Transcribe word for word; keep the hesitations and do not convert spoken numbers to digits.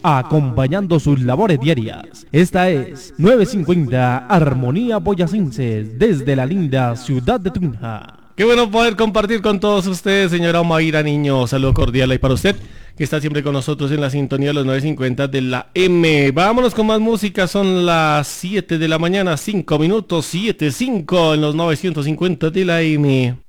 acompañando sus labores diarias. Esta es novecientos cincuenta Armonía Boyacenses, desde la linda ciudad de Tunja. Qué bueno poder compartir con todos ustedes, señora Omaira Niño. Saludo cordial ahí para usted, que está siempre con nosotros en la sintonía de los novecientos cincuenta de la M. Vámonos con más música, son las siete de la mañana, cinco minutos, siete cinco en los novecientos cincuenta de la M.